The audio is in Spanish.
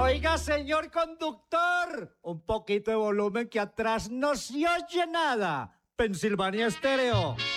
Oiga, señor conductor, un poquito de volumen que atrás no se oye nada. Pensilvania Estéreo.